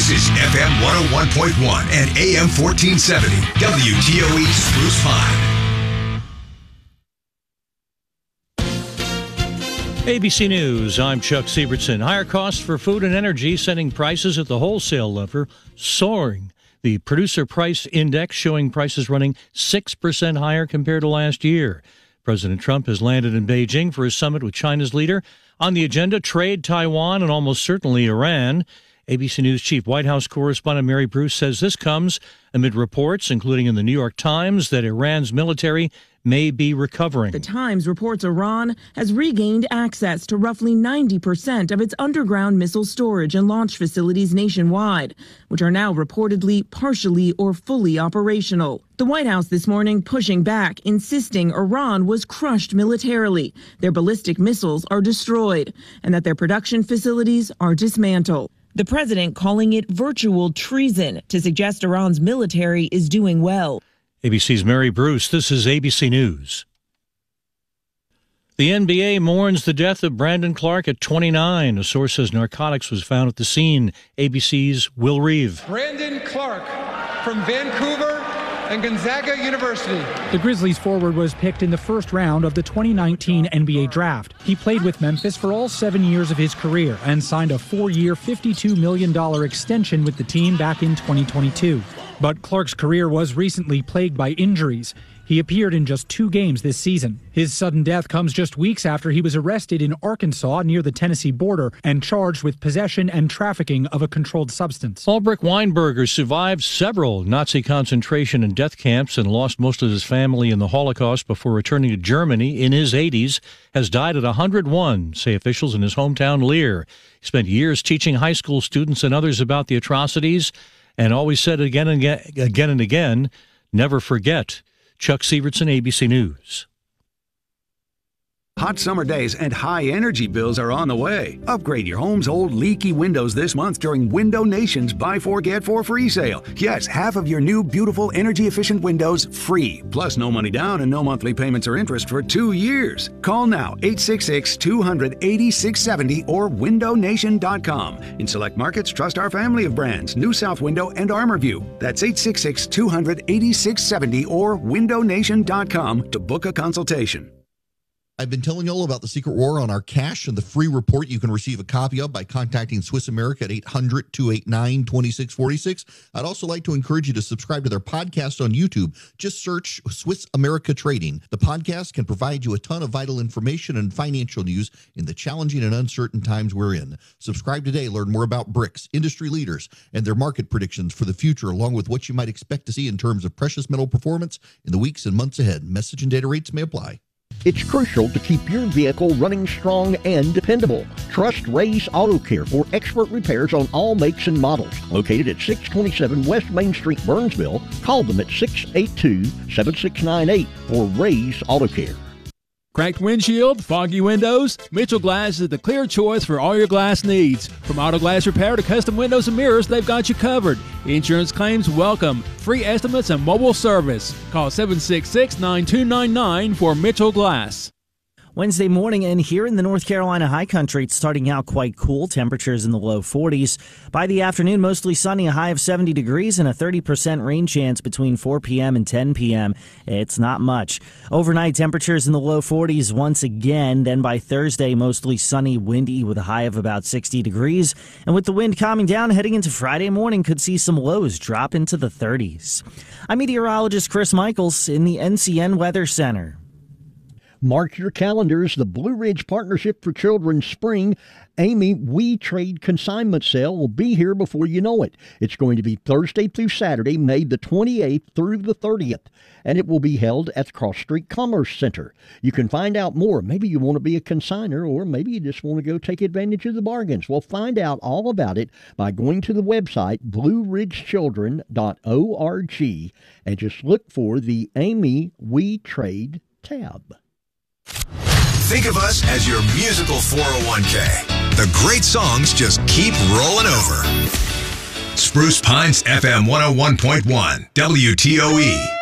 This is FM 101.1 and AM 1470. WTOE Spruce Pine. ABC News, I'm Chuck Siebertson. Higher costs for food and energy sending prices at the wholesale level soaring. The Producer Price Index showing prices running 6% higher compared to last year. President Trump has landed in Beijing for his summit with China's leader. On the agenda, trade, Taiwan, and almost certainly Iran. ABC News Chief White House correspondent Mary Bruce says this comes amid reports, including in the New York Times, that Iran's military may be recovering. The Times reports Iran has regained access to roughly 90% of its underground missile storage and launch facilities nationwide, which are now reportedly partially or fully operational. The White House this morning pushing back, insisting Iran was crushed militarily, their ballistic missiles are destroyed, and that their production facilities are dismantled. The president calling it virtual treason to suggest Iran's military is doing well. ABC's Mary Bruce, this is ABC News. The NBA mourns the death of Brandon Clark at 29. A source says narcotics was found at the scene. ABC's Will Reeve. Brandon Clark from Vancouver and Gonzaga University. The Grizzlies forward was picked in the first round of the 2019 NBA draft. He played with Memphis for all 7 years of his career and signed a 4-year, $52 million extension with the team back in 2022. But Clark's career was recently plagued by injuries. He appeared in just 2 games this season. His sudden death comes just weeks after he was arrested in Arkansas near the Tennessee border and charged with possession and trafficking of a controlled substance. Ulrich Weinberger survived several Nazi concentration and death camps and lost most of his family in the Holocaust before returning to Germany in his 80s, has died at 101, say officials in his hometown Leer. He spent years teaching high school students and others about the atrocities and always said again and again, never forget. Chuck Siebertson, ABC News. Hot summer days and high energy bills are on the way. Upgrade your home's old leaky windows this month during Window Nation's Buy 4 Get 4 free sale. Yes, half of your new beautiful energy efficient windows free. Plus no money down and no monthly payments or interest for 2 years. Call now 866-200-8670 or windownation.com. In select markets, trust our family of brands, New South Window and ArmorView. That's 866-200-8670 or windownation.com to book a consultation. I've been telling you all about the secret war on our cash and the free report you can receive a copy of by contacting Swiss America at 800-289-2646. I'd also like to encourage you to subscribe to their podcast on YouTube. Just search Swiss America Trading. The podcast can provide you a ton of vital information and financial news in the challenging and uncertain times we're in. Subscribe today. Learn more about BRICS, industry leaders, and their market predictions for the future, along with what you might expect to see in terms of precious metal performance in the weeks and months ahead. Message and data rates may apply. It's crucial to keep your vehicle running strong and dependable. Trust Ray's Auto Care for expert repairs on all makes and models. Located at 627 West Main Street, Burnsville, call them at 682-7698 for Ray's Auto Care. Cracked windshield, foggy windows? Mitchell Glass is the clear choice for all your glass needs. From auto glass repair to custom windows and mirrors, they've got you covered. Insurance claims welcome. Free estimates and mobile service. Call 766-9299 for Mitchell Glass. Wednesday morning, and here in the North Carolina high country, it's starting out quite cool. Temperatures in the low 40s. By the afternoon, mostly sunny, a high of 70 degrees and a 30% rain chance between 4 p.m. and 10 p.m. It's not much. Overnight, temperatures in the low 40s once again. Then by Thursday, mostly sunny, windy with a high of about 60 degrees. And with the wind calming down, heading into Friday morning, could see some lows drop into the 30s. I'm meteorologist Chris Michaels in the NCN Weather Center. Mark your calendars. The Blue Ridge Partnership for Children's Spring Amy We Trade Consignment Sale will be here before you know it. It's going to be Thursday through Saturday, May the 28th through the 30th, and it will be held at the Cross Street Commerce Center. You can find out more. Maybe you want to be a consignor, or maybe you just want to go take advantage of the bargains. Well, find out all about it by going to the website blueridgechildren.org and just look for the Amy We Trade tab. Think of us as your musical 401k. The great songs just keep rolling over. Spruce Pines FM 101.1 WTOE.